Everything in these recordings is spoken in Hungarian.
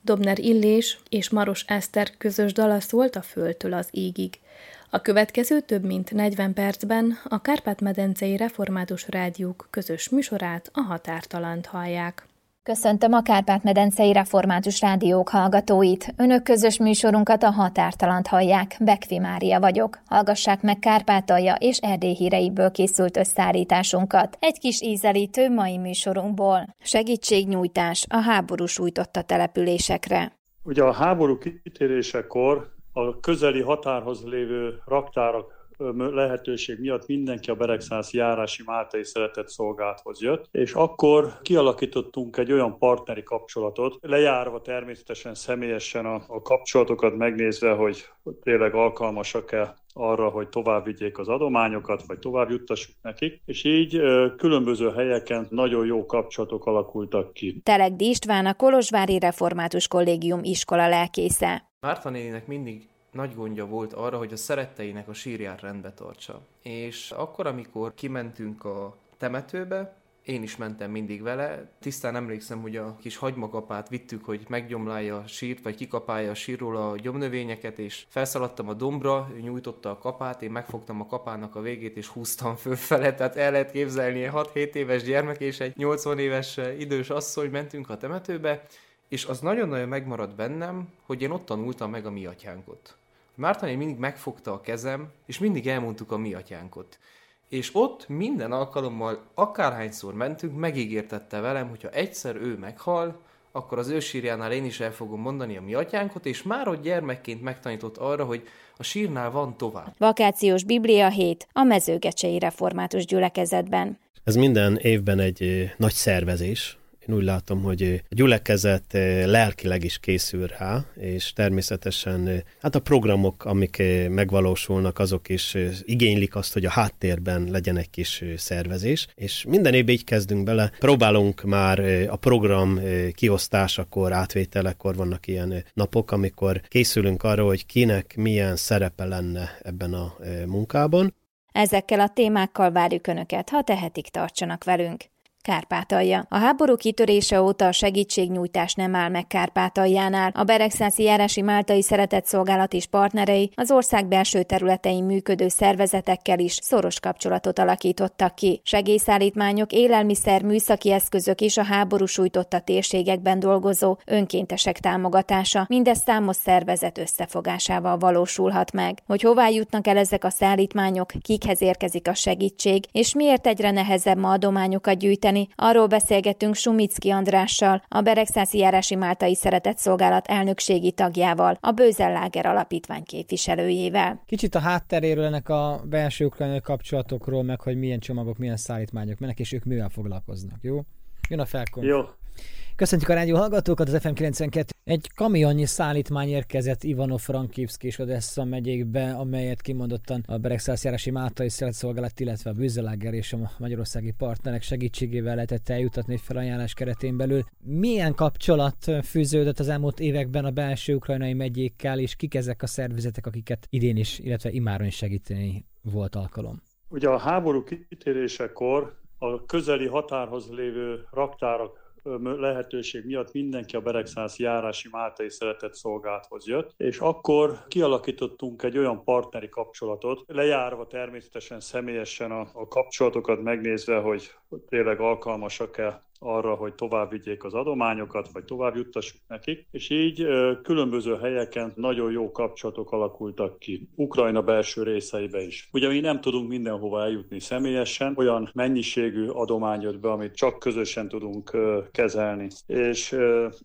Dobner Illés és Maros Eszter közös dala szólt a földtől az égig. A következő több mint 40 percben a Kárpát-medencei Református Rádiók közös műsorát, a Határtalant hallják. Köszöntöm a Kárpát-medencei Református Rádiók hallgatóit. Önök közös műsorunkat, a Határtalant hallják. Bekvi Mária vagyok. Hallgassák meg Kárpátalja és Erdély híreiből készült összeállításunkat. Egy kis ízelítő mai műsorunkból. Segítségnyújtás a háború sújtotta településekre. Ugye a háború kitörésekor a közeli határhoz lévő raktárak lehetőség miatt mindenki a Beregszászi járási Máltai Szeretett Szolgálathoz jött, és akkor kialakítottunk egy olyan partneri kapcsolatot, lejárva természetesen személyesen a kapcsolatokat megnézve, hogy tényleg alkalmasak-e arra, hogy tovább vigyék az adományokat, vagy tovább juttassuk nekik, és így különböző helyeken nagyon jó kapcsolatok alakultak ki. Telegdi István, a Kolozsvári Református Kollégium iskola lelkésze. Márta néninek mindig nagy gondja volt arra, hogy a szeretteinek a sírját rendbe tartsa. És akkor, amikor kimentünk a temetőbe, én is mentem mindig vele. Tisztán emlékszem, hogy a kis hagymakapát vittük, hogy meggyomlálja a sírt, vagy kikapálja a sírról a gyomnövényeket, és felszaladtam a dombra, ő nyújtotta a kapát, én megfogtam a kapának a végét, és húztam fölfele. Tehát el lehet képzelni, egy 6-7 éves gyermek és egy 80 éves idős asszony mentünk a temetőbe, és az nagyon-nagyon megmaradt bennem, hogy én ott tanultam meg a mi atyánkot. Márta néni mindig megfogta a kezem, és mindig elmondtuk a mi atyánkot. És ott minden alkalommal, akárhányszor mentünk, megígértette velem, hogyha egyszer ő meghal, akkor az ő sírjánál én is el fogom mondani a mi atyánkot, és már ott gyermekként megtanított arra, hogy a sírnál van tovább. Vakációs Biblia hét a Mezőgecsei Református Gyülekezetben. Ez minden évben egy nagy szervezés. Én úgy látom, hogy a gyülekezet lelkileg is készül rá, és természetesen hát a programok, amik megvalósulnak, azok is igénylik azt, hogy a háttérben legyen egy kis szervezés, és minden évben így kezdünk bele. Próbálunk már a program kiosztásakor, átvételekor, vannak ilyen napok, amikor készülünk arra, hogy kinek milyen szerepe lenne ebben a munkában. Ezekkel a témákkal várjuk Önöket, ha tehetik, tartsanak velünk. Kárpátalja. A háború kitörése óta a segítségnyújtás nem áll meg Kárpátaljánál. A Beregszászi járási Máltai Szeretett Szolgálat és partnerei az ország belső területein működő szervezetekkel is szoros kapcsolatot alakítottak ki. Segélyszállítmányok, élelmiszer, műszaki eszközök és a háború sújtotta térségekben dolgozó önkéntesek támogatása, mindez számos szervezet összefogásával valósulhat meg. Hogy hová jutnak el ezek a szállítmányok, kikhez érkezik a segítség, és miért egyre nehezebb ma adományokat gyűjteni, arról beszélgetünk Sumicki Andrással, a Beregszászi járási Máltai Szeretett Szolgálat elnökségi tagjával, a Bözel-Láger Alapítvány képviselőjével. Kicsit a hátteréről ennek a belső ukrajnai kapcsolatokról, meg hogy milyen csomagok, milyen szállítmányok mennek, és ők mivel foglalkoznak, jó? Jön a felkon. Jó. Köszöntjük a rádió hallgatókat, az FM 92. Egy kamionnyi szállítmány érkezett Ivano-Frankivszk és Odessa megyékbe, amelyet kimondottan a Beregszászi járási Máltai Szeretett Szolgálat, illetve a Bözel-Láger és a magyarországi partnerek segítségével lehetett eljutatni egy felajánlás keretén belül. Milyen kapcsolat fűződött az elmúlt években a belső ukrajnai megyékkel, és kik ezek a szervezetek, akiket idén is, illetve imáron is segíteni volt alkalom? Ugye a háború kitörésekor a közeli határhoz lévő raktárak lehetőség miatt mindenki a Beregszászi járási Máltai Szeretett Szolgálathoz jött, és akkor kialakítottunk egy olyan partneri kapcsolatot, lejárva természetesen személyesen a kapcsolatokat megnézve, hogy tényleg alkalmasak-e arra, hogy tovább vigyék az adományokat, vagy tovább juttassuk nekik, és így különböző helyeken nagyon jó kapcsolatok alakultak ki, Ukrajna belső részeibe is. Ugye mi nem tudunk mindenhova eljutni személyesen, olyan mennyiségű adomány jött be, amit csak közösen tudunk kezelni. És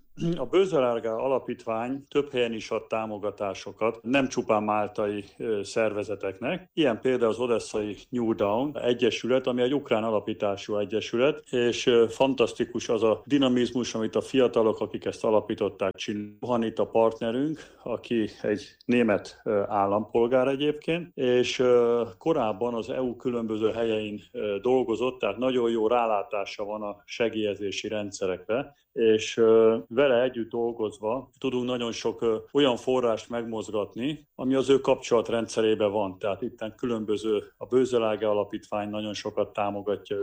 a Bözel-Láger Alapítvány több helyen is ad támogatásokat, nem csupán máltai szervezeteknek. Ilyen például az Odesszai New Dawn Egyesület, ami egy ukrán alapítású egyesület, és fantasztikus az a dinamizmus, amit a fiatalok, akik ezt alapították, csinálják. Van itt a partnerünk, aki egy német állampolgár egyébként, és korábban az EU különböző helyein dolgozott, tehát nagyon jó rálátása van a segélyezési rendszerekre, és vele együtt dolgozva tudunk nagyon sok olyan forrást megmozgatni, ami az ő kapcsolatrendszerében van. Tehát itten különböző, a Böselage Alapítvány nagyon sokat támogatja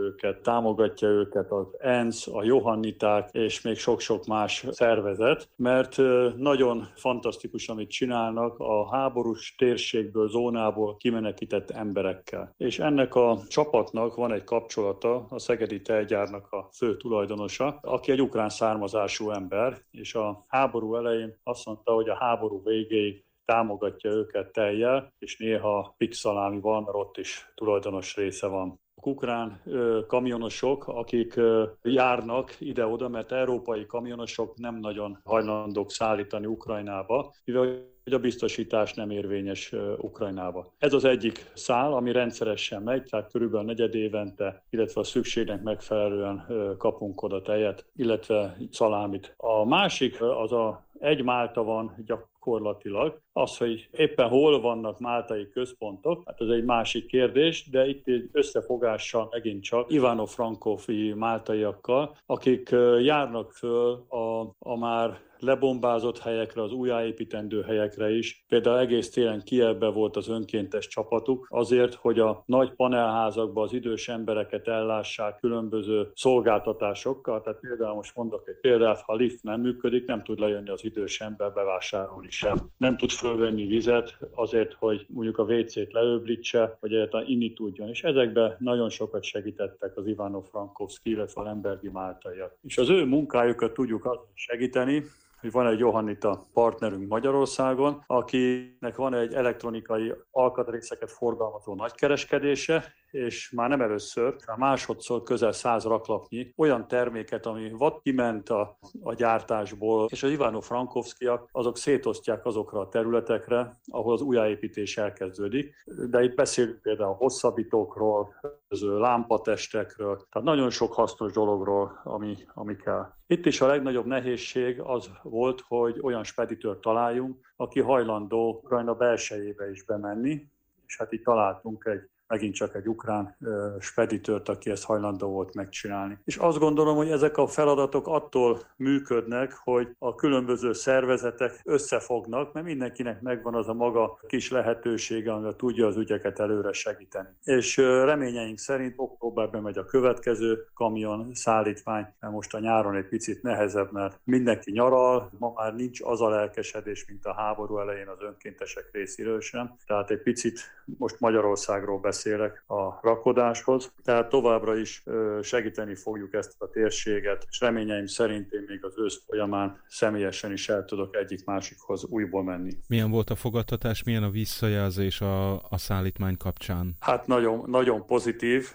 őket az ENSZ, a Johanniták és még sok-sok más szervezet, mert nagyon fantasztikus, amit csinálnak a háborús térségből, zónából kimenekített emberekkel. És ennek a csapatnak van egy kapcsolata, a Szegedi Tejgyárnak a fő tulajdonosa, aki egy ukrán származású ember, és a háború elején azt mondta, hogy a háború végéig támogatja őket tellyel, és néha pixalámi van, mert ott is tulajdonos része van. Ukrán kamionosok, akik járnak ide-oda, mert európai kamionosok nem nagyon hajlandók szállítani Ukrajnába, mivel hogy a biztosítás nem érvényes Ukrajnába. Ez az egyik szál, ami rendszeresen megy, tehát körülbelül negyedévente, illetve a szükségnek megfelelően kapunk oda tejet, illetve szalámit. A másik az egy Málta van gyakorlatilag. Az, hogy éppen hol vannak máltai központok, hát ez egy másik kérdés, de itt egy összefogással megint csak Ivano-Frankovski máltaiakkal, akik járnak föl a már lebombázott helyekre, az újjáépítendő helyekre is. Például egész télen Kijevben volt az önkéntes csapatuk, azért, hogy a nagy panelházakban az idős embereket ellássák különböző szolgáltatásokkal. Tehát például most mondok egy példát, ha a lift nem működik, nem tud lejönni az idős ember bevásárolni sem. Nem tud fölvenni vizet azért, hogy mondjuk a WC-t leöblítse, vagy egyáltalán inni tudjon. És ezekben nagyon sokat segítettek az Ivano-Frankovski, illetve a Lembergi máltaiak. És az ő munkájukat tudjuk segíteni, hogy van egy Johannita partnerünk Magyarországon, akinek van egy elektronikai alkatrészeket forgalmazó nagykereskedése, és már nem először, már másodszor közel 100 raklapnyi olyan terméket, ami vad kiment a gyártásból, és az Ivano-Frankovskiak azok szétosztják azokra a területekre, ahol az újjáépítés elkezdődik. De itt beszélünk például hosszabbítókról, lámpatestekről, tehát nagyon sok hasznos dologról, ami kell. Itt is a legnagyobb nehézség az volt, hogy olyan speditőrt találjunk, aki hajlandó Ukrajna belsejébe is bemenni, és hát itt találtunk megint csak egy ukrán speditőrt, aki ezt hajlandó volt megcsinálni. És azt gondolom, hogy ezek a feladatok attól működnek, hogy a különböző szervezetek összefognak, mert mindenkinek megvan az a maga kis lehetősége, amivel tudja az ügyeket előre segíteni. És reményeink szerint októberben megy a következő kamion szállítmány, mert most a nyáron egy picit nehezebb, mert mindenki nyaral, ma már nincs az a lelkesedés, mint a háború elején az önkéntesek részéről sem. Tehát egy picit most Magyarországról beszélek a rakodáshoz, tehát továbbra is segíteni fogjuk ezt a térséget, és reményeim szerint én még az ősz folyamán személyesen is el tudok egyik-másikhoz újból menni. Milyen volt a fogadtatás, milyen a visszajelzés a szállítmány kapcsán? Hát nagyon pozitív,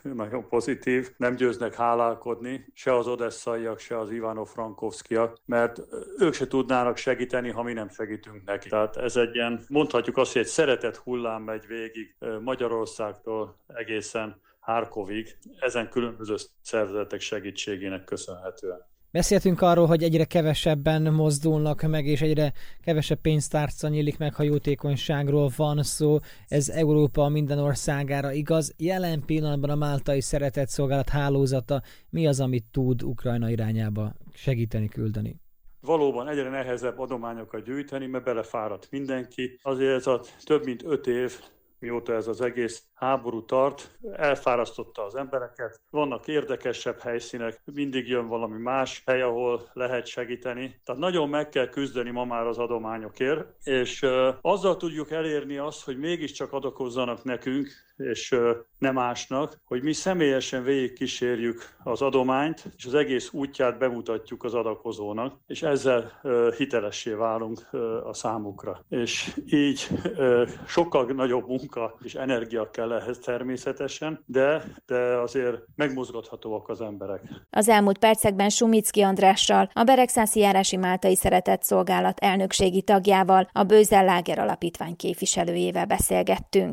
nem győznek hálálkodni, se az odesszaiak, se az Ivano-Frankovskiak, mert ők se tudnának segíteni, ha mi nem segítünk neki. Tehát ez egy ilyen, mondhatjuk azt, hogy egy szeretet hullám megy végig Magyarországtól egészen Harkovig, ezen különböző szervezetek segítségének köszönhetően. Beszéltünk arról, hogy egyre kevesebben mozdulnak meg, és egyre kevesebb pénztárca nyílik meg, ha jótékonyságról van szó. Ez Európa minden országára igaz. Jelen pillanatban a Máltai Szeretetszolgálat hálózata mi az, amit tud Ukrajna irányába segíteni, küldeni? Valóban egyre nehezebb adományokat gyűjteni, mert belefáradt mindenki. Azért ez a több mint 5 év, mióta ez az egész háború tart, elfárasztotta az embereket. Vannak érdekesebb helyszínek, mindig jön valami más hely, ahol lehet segíteni. Tehát nagyon meg kell küzdeni ma már az adományokért, és azzal tudjuk elérni azt, hogy mégiscsak adakozzanak nekünk, és nem másnak, hogy mi személyesen végigkísérjük az adományt, és az egész útját bemutatjuk az adakozónak, és ezzel hitelessé válunk a számukra. És így sokkal nagyobb munka és energia kell ehhez természetesen, de azért megmozgathatóak az emberek. Az elmúlt percekben Sumicki Andrással, a Beregszászi járási Máltai Szeretetszolgálat elnökségi tagjával, a Böselage Alapítvány képviselőjével beszélgettünk.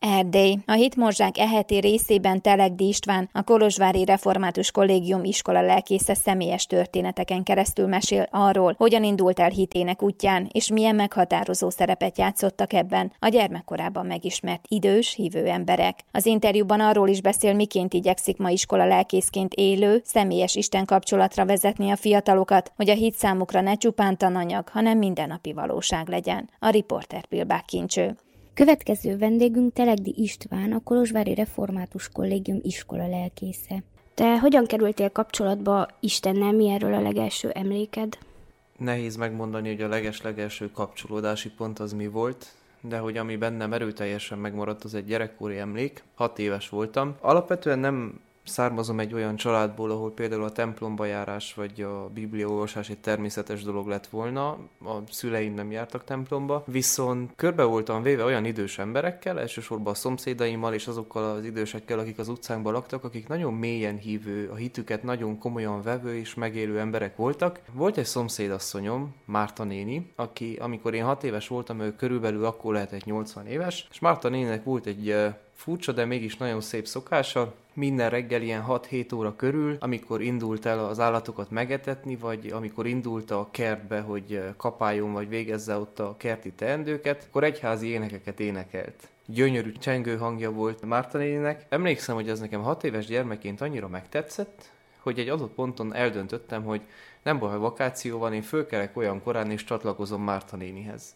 Erdély. A hitmorzsák heti részében Telegdi István, a Kolozsvári Református Kollégium iskola lelkésze személyes történeteken keresztül mesél arról, hogyan indult el hitének útján, és milyen meghatározó szerepet játszottak ebben a gyermekkorában megismert idős, hívő emberek. Az interjúban arról is beszél, miként igyekszik ma iskola lelkészként élő, személyes Isten kapcsolatra vezetni a fiatalokat, hogy a hit számukra ne csupán tananyag, hanem mindennapi valóság legyen. A riporter Pilbák Kincső. Következő vendégünk Telegdi István, a Kolozsvári Református Kollégium iskola lelkésze. Te hogyan kerültél kapcsolatba Istennel, mi erről a legelső emléked? Nehéz megmondani, hogy a leges-legelső kapcsolódási pont az mi volt, de hogy ami bennem erőteljesen megmaradt, az egy gyerekkori emlék. 6 éves voltam. Alapvetően nem származom egy olyan családból, ahol például a templomba járás vagy a bibliaolvasás egy természetes dolog lett volna. A szüleim nem jártak templomba, viszont körbe voltam véve olyan idős emberekkel, elsősorban a szomszédaimmal és azokkal az idősekkel, akik az utcánkban laktak, akik nagyon mélyen hívő, a hitüket nagyon komolyan vevő és megélő emberek voltak. Volt egy szomszédasszonyom, Márta néni, aki amikor én 6 éves voltam, ő körülbelül akkor lehetett 80 éves, és Márta néninek volt egy furcsa, de mégis nagyon szép szokása. Minden reggel ilyen 6-7 óra körül, amikor indult el az állatokat megetetni, vagy amikor indult a kertbe, hogy kapáljon, vagy végezze ott a kerti teendőket, akkor egyházi énekeket énekelt. Gyönyörű csengő hangja volt Márta néninek. Emlékszem, hogy ez nekem 6 éves gyermekként annyira megtetszett, hogy egy adott ponton eldöntöttem, hogy nem baj, ha vakáció van, én fölkelek olyan korán és csatlakozom Márta nénihez.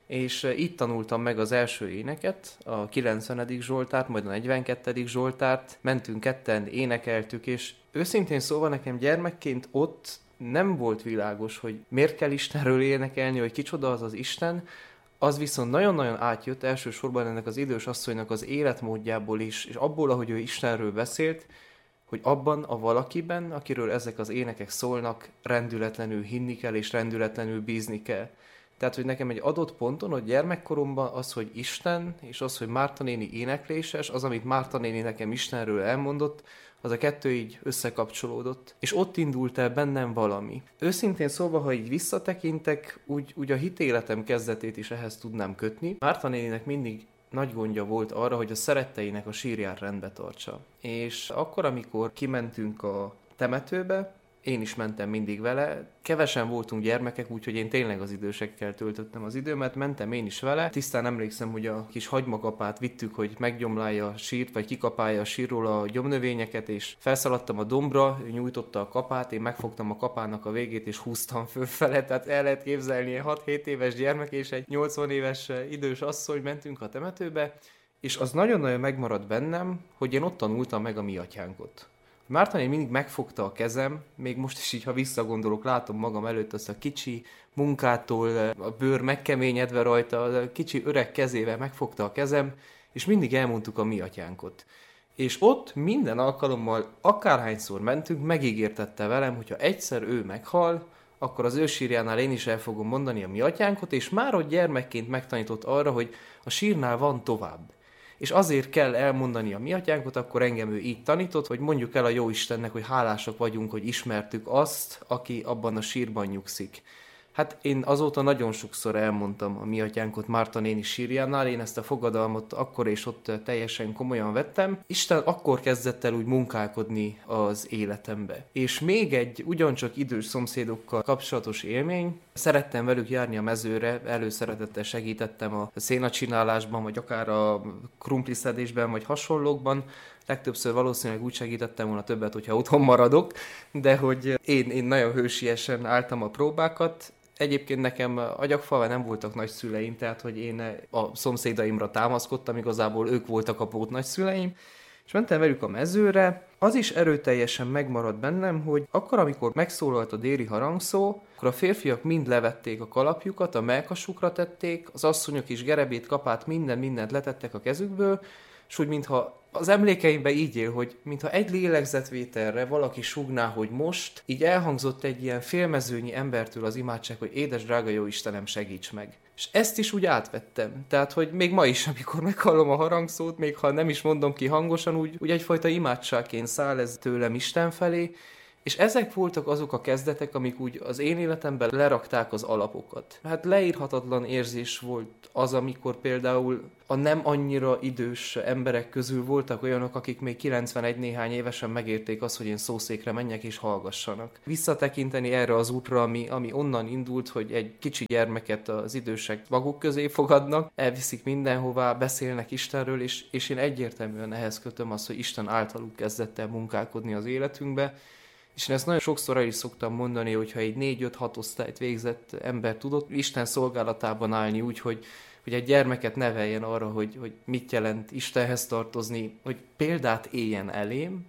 És itt tanultam meg az első éneket, a 90. Zsoltárt, majd a 42. Zsoltárt, mentünk ketten, énekeltük, és őszintén szóval nekem gyermekként ott nem volt világos, hogy miért kell Istenről énekelni, hogy kicsoda az az Isten, az viszont nagyon-nagyon átjött elsősorban ennek az idős asszonynak az életmódjából is, és abból, ahogy ő Istenről beszélt, hogy abban a valakiben, akiről ezek az énekek szólnak, rendületlenül hinni kell, és rendületlenül bízni kell. Tehát, hogy nekem egy adott ponton, hogy gyermekkoromban az, hogy Isten, és az, hogy Márta néni énekléses, az, amit Márta néni nekem Istenről elmondott, az a kettő így összekapcsolódott. És ott indult el bennem valami. Őszintén szólva, ha így visszatekintek, úgy a hitéletem kezdetét is ehhez tudnám kötni. Márta néninek mindig nagy gondja volt arra, hogy a szeretteinek a sírját rendbe tartsa. És akkor, amikor kimentünk a temetőbe, én is mentem mindig vele. Kevesen voltunk gyermekek, úgyhogy én tényleg az idősekkel töltöttem az időmet, mentem én is vele. Tisztán emlékszem, hogy a kis hagymakapát vittük, hogy meggyomlálja a sírt, vagy kikapálja a sírról a gyomnövényeket, és felszaladtam a dombra, ő nyújtotta a kapát, én megfogtam a kapának a végét, és húztam fölfele, tehát el lehet képzelni, egy 6-7 éves gyermek és egy 80 éves idős asszony, mentünk a temetőbe, és az nagyon-nagyon megmaradt bennem, hogy én ott tanultam meg a mi atyánkot. Márta néni mindig megfogta a kezem, még most is így, ha visszagondolok, látom magam előtt azt a kicsi munkától, a bőr megkeményedve rajta, a kicsi öreg kezével megfogta a kezem, és mindig elmondtuk a mi atyánkot. És ott minden alkalommal, akárhányszor mentünk, megígértette velem, hogyha egyszer ő meghal, akkor az ő sírjánál én is el fogom mondani a mi atyánkot, és már ott gyermekként megtanított arra, hogy a sírnál van tovább. És azért kell elmondani a mi atyánkot, akkor engem ő így tanított, hogy mondjuk el a Jóistennek, hogy hálásak vagyunk, hogy ismertük azt, aki abban a sírban nyugszik. Hát én azóta nagyon sokszor elmondtam a mi atyánkot Márta néni sírjánál, én ezt a fogadalmat akkor és ott teljesen komolyan vettem. Isten akkor kezdett el úgy munkálkodni az életembe. És még egy ugyancsak idős szomszédokkal kapcsolatos élmény, szerettem velük járni a mezőre, előszeretettel segítettem a szénacsinálásban, vagy akár a krumpliszedésben, vagy hasonlókban. Legtöbbször valószínűleg úgy segítettem volna többet, hogyha otthon maradok, de hogy én nagyon hősiesen álltam a próbákat. Egyébként nekem Agyagfalván nem voltak nagyszüleim, tehát hogy én a szomszédaimra támaszkodtam, igazából ők voltak a pótnagyszüleim, és mentem velük a mezőre. Az is erőteljesen megmaradt bennem, hogy akkor, amikor megszólalt a déli harangszó, akkor a férfiak mind levették a kalapjukat, a mellkasukra tették, az asszonyok is gerebét, kapát, mindent letettek a kezükből, és úgy mintha az emlékeimben így él, hogy mintha egy lélegzetvételre valaki sugná, hogy most, így elhangzott egy ilyen félmezőnyi embertől az imádság, hogy édes drága jó Istenem, segíts meg. És ezt is úgy átvettem. Tehát, hogy még ma is, amikor meghallom a harangszót, még ha nem is mondom ki hangosan, úgy egyfajta imádságként száll ez tőlem Isten felé, És ezek voltak azok a kezdetek, amik úgy az én életemben lerakták az alapokat. Hát leírhatatlan érzés volt az, amikor például a nem annyira idős emberek közül voltak olyanok, akik még 91 néhány évesen megérték azt, hogy én szószékre menjek és hallgassanak. Visszatekinteni erre az útra, ami onnan indult, hogy egy kicsi gyermeket az idősek maguk közé fogadnak, elviszik mindenhová, beszélnek Istenről, és én egyértelműen ehhez kötöm azt, hogy Isten általuk kezdett el munkálkodni az életünkbe. És én ezt nagyon sokszor el is szoktam mondani, hogyha egy 4-5-6 osztályt végzett ember tudott Isten szolgálatában állni úgy, hogy egy gyermeket neveljen arra, hogy mit jelent Istenhez tartozni, hogy példát éljen elém,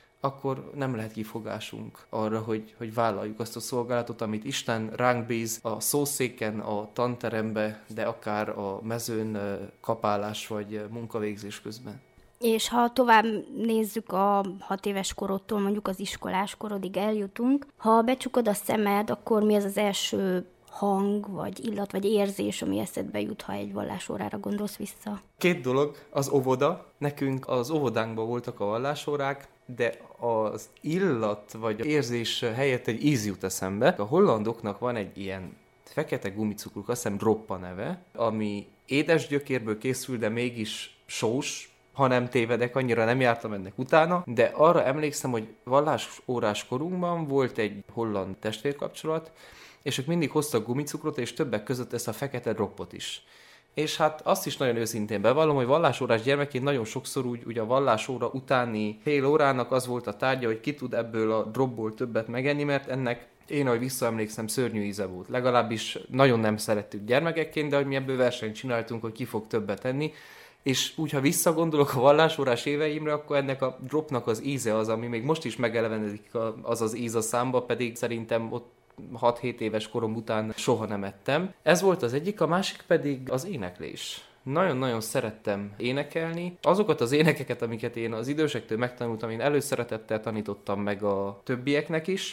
akkor nem lehet kifogásunk arra, hogy vállaljuk azt a szolgálatot, amit Isten ránk bíz a szószéken, a tanterembe, de akár a mezőn kapálás vagy munkavégzés közben. És ha tovább nézzük a 6 éves korodtól, mondjuk az iskolás korodig eljutunk, ha becsukod a szemed, akkor mi az az első hang, vagy illat, vagy érzés, ami eszedbe jut, ha egy vallásórára gondolsz vissza? 2 dolog, az óvoda. Nekünk az óvodánkban voltak a vallásórák, de az illat vagy érzés helyett egy íz jut eszembe. A hollandoknak van egy ilyen fekete gumicukruk, azt hiszem Droppa neve, ami édes gyökérből készül, de mégis sós, ha nem tévedek, annyira nem jártam ennek utána, de arra emlékszem, hogy vallásórás korunkban volt egy holland testvérkapcsolat, és ők mindig hoztak gumicukrot, és többek között ezt a fekete droppot is. És hát azt is nagyon őszintén bevallom, hogy vallásórás gyermekként nagyon sokszor úgy a vallásóra utáni fél órának az volt a tárgya, hogy ki tud ebből a dropból többet megenni, mert ennek én, ahogy visszaemlékszem, szörnyű íze volt. Legalábbis nagyon nem szerettük gyermekekként, de hogy mi ebből versenyt csináltunk, hogy ki fog többet enni. És úgy, ha visszagondolok a vallásórás éveimre, akkor ennek a dropnak az íze az, ami még most is megelevenedik az íz a számba, pedig szerintem ott 6-7 éves korom után soha nem ettem. Ez volt az egyik, a másik pedig az éneklés. Nagyon-nagyon szerettem énekelni. Azokat az énekeket, amiket én az idősektől megtanultam, én előszeretettel tanítottam meg a többieknek is.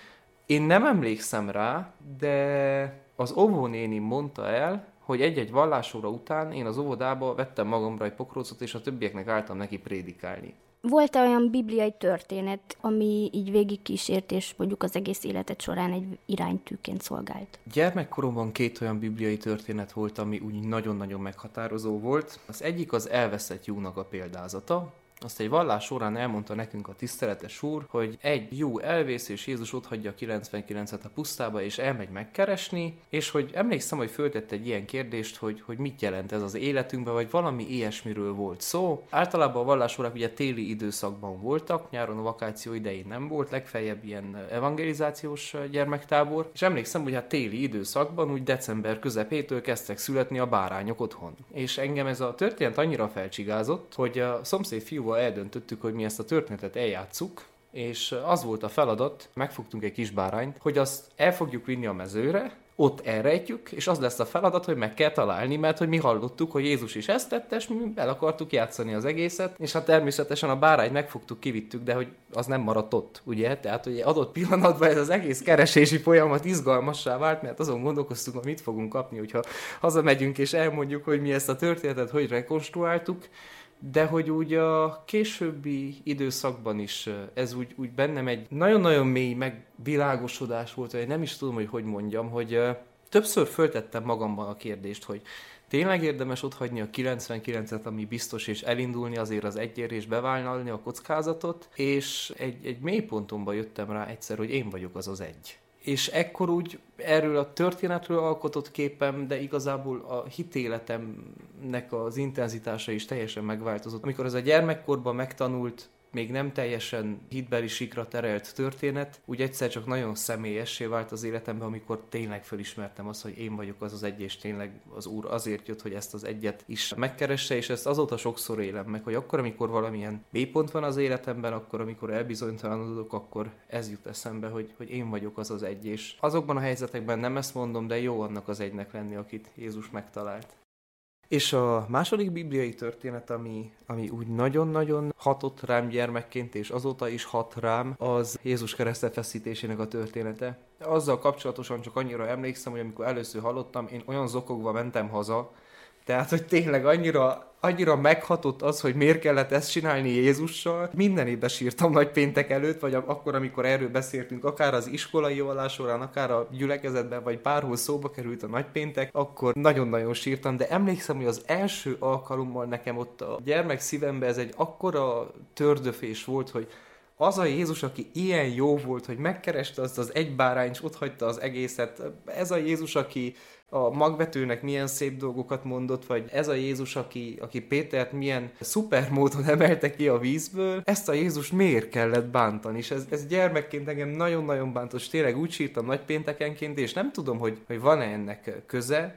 Én nem emlékszem rá, de az óvónéni mondta el, hogy egy-egy vallásóra után én az óvodába vettem magamra egy pokrócot, és a többieknek álltam neki prédikálni. Volt-e olyan bibliai történet, ami így végigkísért, és mondjuk az egész életed során egy iránytűként szolgált? Gyermekkoromban 2 olyan bibliai történet volt, ami úgy nagyon-nagyon meghatározó volt. Az egyik az elveszett Jónak a példázata. Azt egy vallás során elmondta nekünk a tiszteletes úr, hogy egy jó elvész, és Jézus otthagyja a 99-et a pusztába, és elmegy megkeresni, és hogy emlékszem, hogy föltett egy ilyen kérdést, hogy mit jelent ez az életünkben, vagy valami ilyesmiről volt szó. Általában a vallásórák ugye téli időszakban voltak, nyáron a vakáció idején nem volt, legfeljebb ilyen evangelizációs gyermektábor, és emlékszem, hogy hát téli időszakban, úgy december közepétől kezdtek születni a bárányok otthon. És engem ez a történet annyira felcsigázott, hogy a szomszéd fiúval eldöntöttük, hogy mi ezt a történetet eljátsszuk, és az volt a feladat, megfogtunk egy kis bárányt, hogy azt el fogjuk vinni a mezőre, ott elrejtjük, és az lesz a feladat, hogy meg kell találni, mert hogy mi hallottuk, hogy Jézus is ezt tette, és mi el akartuk játszani az egészet, és hát természetesen a bárányt megfogtuk, kivittük, de hogy az nem maradt ott, ugye? Tehát, hogy adott pillanatban ez az egész keresési folyamat izgalmassá vált, mert azon gondolkoztunk, hogy mit fogunk kapni, hogyha hazamegyünk és elmondjuk, hogy mi ezt a történetet hogy rekonstruáltuk. De hogy úgy a későbbi időszakban is ez úgy bennem egy nagyon-nagyon mély megvilágosodás volt, hogy nem is tudom, hogy mondjam, hogy többször föltettem magamban a kérdést, hogy tényleg érdemes otthagyni a 99-et, ami biztos, és elindulni azért az egyért, és bevállalni a kockázatot, és egy mélypontomban jöttem rá egyszer, hogy én vagyok az az egy. És ekkor úgy erről a történetről alkotott képem, de igazából a hitéletemnek az intenzitása is teljesen megváltozott. Amikor ez a gyermekkorban megtanult, még nem teljesen hitbeli síkra terelt történet, úgy egyszer csak nagyon személyessé vált az életemben, amikor tényleg felismertem azt, hogy én vagyok az az egy, és tényleg az Úr azért jött, hogy ezt az egyet is megkeresse, és ezt azóta sokszor élem meg, hogy akkor, amikor valamilyen mélypont van az életemben, akkor, amikor elbizonytalanodok, akkor ez jut eszembe, hogy én vagyok az az egy, és azokban a helyzetekben nem ezt mondom, de jó annak az egynek lenni, akit Jézus megtalált. És a második bibliai történet, ami úgy nagyon-nagyon hatott rám gyermekként, és azóta is hat rám, az Jézus keresztfeszítésének a története. Azzal kapcsolatosan csak annyira emlékszem, hogy amikor először hallottam, én olyan zokogva mentem haza, Tehát, hogy tényleg annyira meghatott az, hogy miért kellett ezt csinálni Jézussal. Minden évben sírtam nagypéntek előtt, vagy akkor, amikor erről beszéltünk, akár az iskolai vallás során, akár a gyülekezetben, vagy bárhol szóba került a nagypéntek, akkor nagyon-nagyon sírtam, de emlékszem, hogy az első alkalommal nekem ott a gyermek szívemben ez egy akkora tördöfés volt, hogy az a Jézus, aki ilyen jó volt, hogy megkereste azt az egy bárányt, és otthagyta az egészet. Ez a Jézus, aki a magvetőnek milyen szép dolgokat mondott, vagy ez a Jézus, aki Pétert milyen szuper módon emelte ki a vízből, ezt a Jézus miért kellett bántani? És ez gyermekként engem nagyon-nagyon bántott, és tényleg úgy sírtam nagypéntekenként, és nem tudom, hogy van-e ennek köze,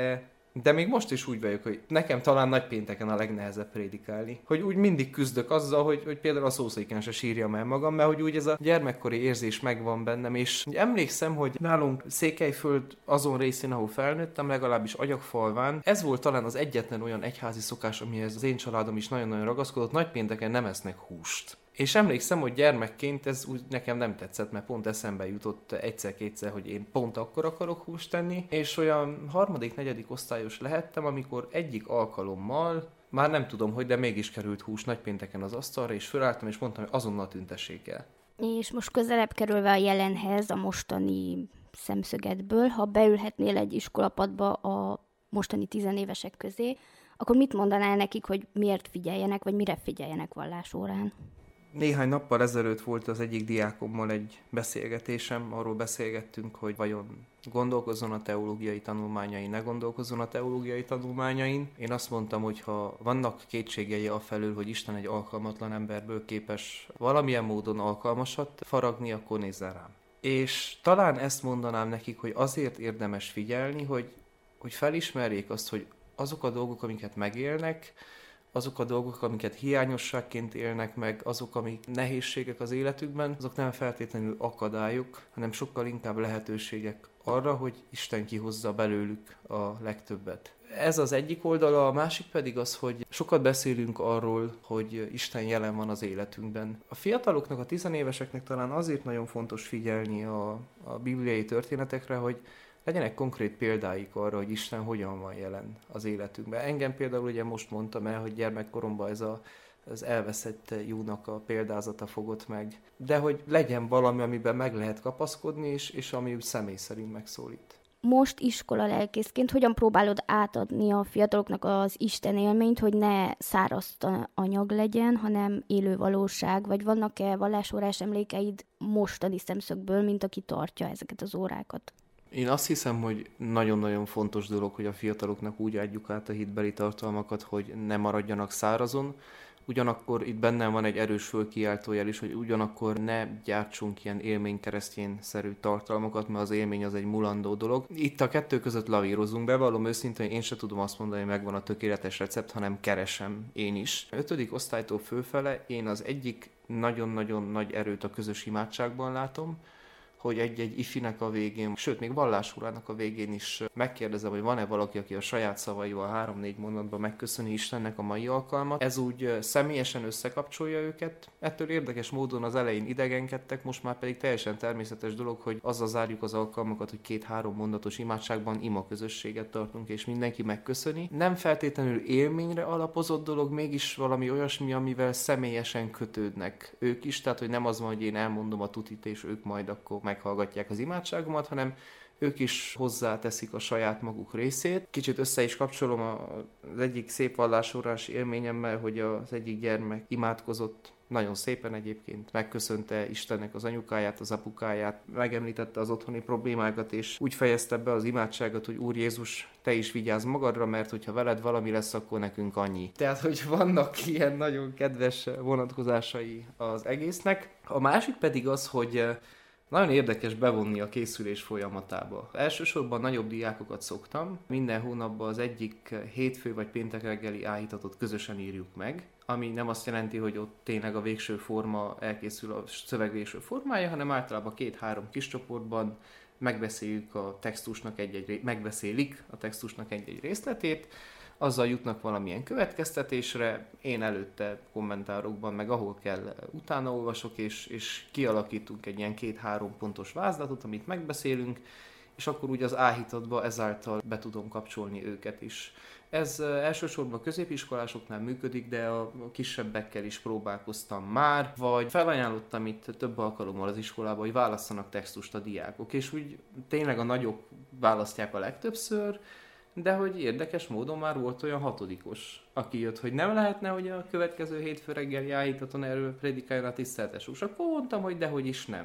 de még most is úgy vagyok, hogy nekem talán nagypénteken a legnehezebb prédikálni. Hogy úgy mindig küzdök azzal, hogy például a szószéken se sírjam el magam, mert hogy úgy ez a gyermekkori érzés megvan bennem, és emlékszem, hogy nálunk Székelyföld azon részén, ahol felnőttem, legalábbis Agyagfalván, ez volt talán az egyetlen olyan egyházi szokás, amihez az én családom is nagyon-nagyon ragaszkodott, nagypénteken nem esznek húst. És emlékszem, hogy gyermekként ez úgy nekem nem tetszett, mert pont eszembe jutott egyszer-kétszer, hogy én pont akkor akarok húst tenni, és olyan 3.-4. osztályos lehettem, amikor egyik alkalommal, már nem tudom hogy, de mégis került hús nagypénteken az asztalra, és fölálltam, és mondtam, hogy azonnal tüntessék el. És most közelebb kerülve a jelenhez, a mostani szemszögedből, ha beülhetnél egy iskolapadba a mostani 10 évesek közé, akkor mit mondanál nekik, hogy miért figyeljenek, vagy mire figyeljenek vallásórán? Néhány nappal ezelőtt volt az egyik diákommal egy beszélgetésem, arról beszélgettünk, hogy vajon gondolkozzon a teológiai tanulmányain, ne gondolkozzon a teológiai tanulmányain. Én azt mondtam, hogy ha vannak kétségei afelől, hogy Isten egy alkalmatlan emberből képes valamilyen módon alkalmasat faragni, akkor nézzen rám. És talán ezt mondanám nekik, hogy azért érdemes figyelni, hogy felismerjék azt, hogy azok a dolgok, amiket megélnek, azok a dolgok, amiket hiányosságként élnek meg, azok, amik nehézségek az életükben, azok nem feltétlenül akadályok, hanem sokkal inkább lehetőségek arra, hogy Isten kihozza belőlük a legtöbbet. Ez az egyik oldala, a másik pedig az, hogy sokat beszélünk arról, hogy Isten jelen van az életünkben. A fiataloknak, a 10 éveseknek talán azért nagyon fontos figyelni a bibliai történetekre, hogy legyenek konkrét példáik arra, hogy Isten hogyan van jelen az életünkben. Engem például ugye most mondtam el, hogy gyermekkoromban ez az elveszett Júnak a példázata fogott meg. De hogy legyen valami, amiben meg lehet kapaszkodni, és ami úgy személy szerint megszólít. Most iskola lelkészként hogyan próbálod átadni a fiataloknak az Isten élményt, hogy ne száraz anyag legyen, hanem élő valóság? Vagy vannak-e vallásórás emlékeid mostani szemszögből, mint aki tartja ezeket az órákat? Én azt hiszem, hogy nagyon-nagyon fontos dolog, hogy a fiataloknak úgy adjuk át a hitbeli tartalmakat, hogy ne maradjanak szárazon. Ugyanakkor itt bennem van egy erős fölkiáltójel is, hogy ugyanakkor ne gyártsunk ilyen élménykeresztjén-szerű tartalmakat, mert az élmény az egy mulandó dolog. Itt a kettő között lavírozunk, bevallom őszintén, hogy én se tudom azt mondani, hogy megvan a tökéletes recept, hanem keresem én is. 5. osztálytól fölfele én az egyik nagyon-nagyon nagy erőt a közös imádságban látom, hogy egy ifinek a végén, sőt, még vallásórának a végén is megkérdezem, hogy van-e valaki, aki a saját szavaival 3-4 mondatban megköszöni Istennek a mai alkalmat. Ez úgy személyesen összekapcsolja őket. Ettől érdekes módon az elején idegenkedtek, most már pedig teljesen természetes dolog, hogy azzal zárjuk az alkalmakat, hogy 2-3 mondatos imádságban ima közösséget tartunk, és mindenki megköszöni. Nem feltétlenül élményre alapozott dolog, mégis valami olyasmi, amivel személyesen kötődnek ők is, tehát hogy nem az van, hogy én elmondom a tutit, és ők majd akkor meghallgatják az imádságomat, hanem ők is hozzáteszik a saját maguk részét. Kicsit össze is kapcsolom az egyik szép vallásórás élményemmel, hogy az egyik gyermek imádkozott, nagyon szépen egyébként, megköszönte Istennek az anyukáját, az apukáját, megemlítette az otthoni problémákat, és úgy fejezte be az imádságot, hogy Úr Jézus, te is vigyázz magadra, mert hogyha veled valami lesz, akkor nekünk annyi. Tehát, hogy vannak ilyen nagyon kedves vonatkozásai az egésznek. A másik pedig az, hogy nagyon érdekes bevonni a készülés folyamatába. Elsősorban nagyobb diákokat szoktam. Minden hónapban az egyik hétfő vagy péntek reggeli áhítatot közösen írjuk meg, ami nem azt jelenti, hogy ott tényleg a végső forma elkészül, a szöveg végső formája, hanem általában 2-3 kis csoportban megbeszélik a textusnak egy-egy részletét, azzal jutnak valamilyen következtetésre, én előtte kommentárokban, meg ahol kell, utána olvasok, és kialakítunk egy ilyen 2-3 pontos vázlatot, amit megbeszélünk, és akkor úgy az áhítatba ezáltal be tudom kapcsolni őket is. Ez elsősorban a középiskolásoknál működik, de a kisebbekkel is próbálkoztam már, vagy felajánlottam itt több alkalommal az iskolában, hogy válasszanak textust a diákok, és úgy tényleg a nagyok választják a legtöbbször, de hogy érdekes módon már volt olyan 6-os, aki jött, hogy nem lehetne, hogy a következő hétfő reggeli áhítaton erről predikáljon a tiszteltes úr. Akkor mondtam, hogy dehogy is nem.